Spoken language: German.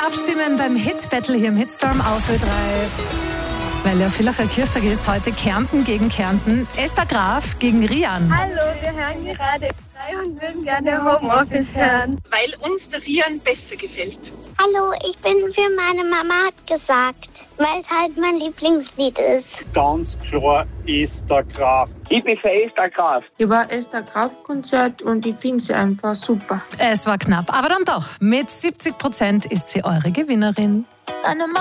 abstimmen beim Hit-Battle hier im Hitstorm auf Ö3. Weil der Villacher Kirchtag ist heute Kärnten gegen Kärnten. Esther Graf gegen Rian. Hallo, wir hören gerade Ö3 und würden gerne Homeoffice hören. Weil uns der Rian besser gefällt. Hallo, ich bin für meine Mama hat gesagt, weil es halt mein Lieblingslied ist. Ganz klar Esther Graf. Ich bin für Esther Graf. Ich war Esther Graf-Konzert und ich finde sie einfach super. Es war knapp, aber dann doch. Mit 70% ist sie eure Gewinnerin.